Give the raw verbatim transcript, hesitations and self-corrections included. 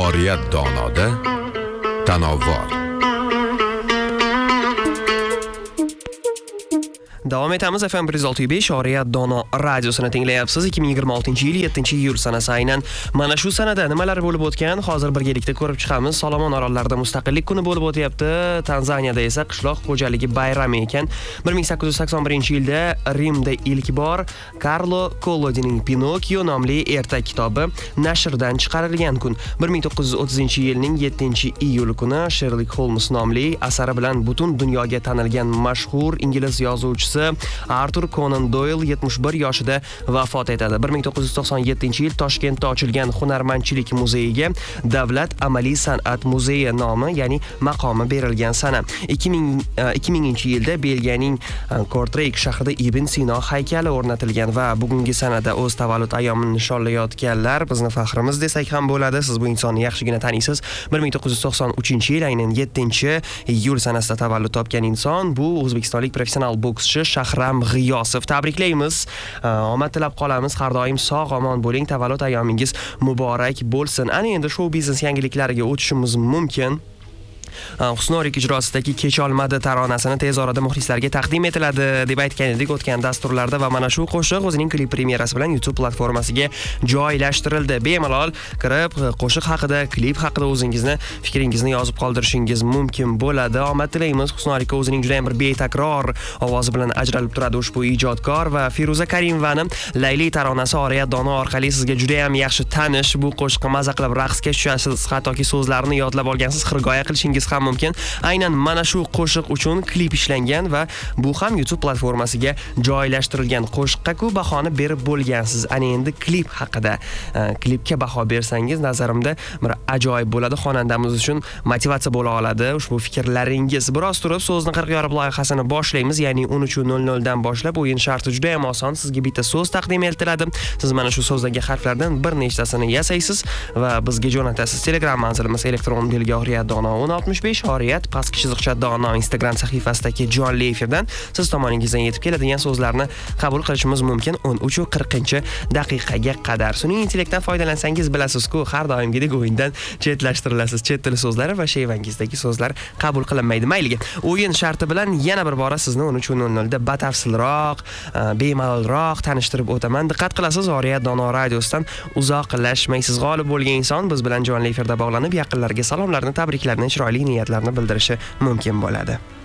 Oriyat donoda tanovvor. Davom etamiz. F M bir yuz olti nuqta besh Oriyat dono radiosini tinglayapsiz. ikki ming yigirma oltinchi yil yettinchi iyul sanasi aynan mana shu sanada nimalar bo'lib o'tgan hozir birgalikda ko'rib chiqamiz. Solomon orollarida mustaqillik kuni bo'lib o'tyapti. Tanzaniyada esa qishloq xo'jaligi bayrami ekan. bir ming sakkiz yuz sakson birinchi yilda Rimda ilk bor Carlo Collodining Pinokio nomli ertak kitobi nashrdan chiqarilgan kun. bir ming to'qqiz yuz o'ttizinchi yilning yettinchi iyul kuni Sherlock Holmes nomli asari bilan butun dunyoga tanilgan mashhur ingliz yozuvchisi Arthur Conan Doyle yetmish bir yoshida vafot etadi. bir ming to'qqiz yuz to'qson yettinchi yil Toshkentda ochilgan Hunarmandchilik muzeyiga Davlat amaliy san'at muzeyi nomi, ya'ni maqomi berilgan sana. ikki minginchi yilda Belgiyaning Kortreyk shahrida Ibn Sino haykali o'rnatilgan va bugungi sanada o'z tavallud ayyomini nishonlayotganlar bizni faxrimiz desak ham bo'ladi. Siz bu insonni yaxshigina taniysiz. bir ming to'qqiz yuz to'qson uchinchi yil aynan yettinchi iyul sanasida tavallud topgan inson bu o'zbekistonlik professional bokschi Shahram G'iyosov. Tabriklaymiz. Omad tilab qolamiz. Har doim sog' omon bo'ling. Tavallud ayyomingiz muborak bo'lsin. Ana endi show biznes yangiliklariga o'tishimiz mumkin. Husnorik ijrosidagi Kech olmadi taronasini tez orada muxlislarga taqdim etiladi deb aytgan edik o'tgan dasturlarda va mana shu qo'shiq o'zining klip premyerasi bilan YouTube platformasiga joylashtirildi. Bemalol kirib qo'shiq haqida, klip haqida o'zingizni fikringizni yozib qoldirishingiz mumkin bo'ladi. Omad tilaymiz. Husnorik o'zining juda ham bir betakror ovozi bilan ajralib turadi ushbu ijodkor va Feruza Karimovani Layli taronasi Oriyat dono orqali sizga juda ham yaxshi tanish. Bu qo'shiqni maza qilib raqsga tushasiz, hattoki so'zlarini yodlab olgansiz, xirgoya qilishingiz ham mumkin. Aynan mana shu qo'shiq uchun klip ishlangan va bu ham YouTube platformasiga joylashtirilgan. Qo'shiqqa-ku bahoni berib bo'lgansiz. Ana endi klip haqida. Klipga baho bersangiz nazarimda bir ajoyib bo'ladi. Xonandamiz uchun motivatsiya bo'la oladi ushbu fikrlaringiz. Biroz turib so'zni qirq yorib loyihasini boshlaymiz, ya'ni o'n uch nol nol dan boshlab o'yin sharti juda ham oson. Sizga bitta so'z taqdim etiladi. Siz mana shu so'zdagi harflardan bir nechtasini yasaysiz va bizga jo'natasiz. Telegram manzilimiz elektron belgi Oriyat dono o'n oltmish besh Oriyat pastki chiziqcha dono Instagram sahifasidagi jonli efirdan siz tomoningizdan yetib keladigan so'zlarni qabul qilishimiz mumkin o'n uch qirqinchi daqiqaga qadar. Sun'iy intellektdan foydalansangiz bilasiz-ku, har doimgidek o'yindan chetlashtirilasiz. Chet tili so'zlari va shevangizdagi so'zlar qabul qilinmaydi. Mayliga. O'yin sharti bilan yana bir bora sizni o'n uch nol nol da batafsilroq, bemalolroq tanishtirib o'taman. Diqqat qilasiz, Oriyat dono radiosidan uzoqlashmaysiz. G'olib bo'lgan inson biz bilan jonli efirda bog'lanib, yaqinlariga salomlarni, tabriklarni, chiroyli niyatlarni bildirishi mumkin bo'ladi.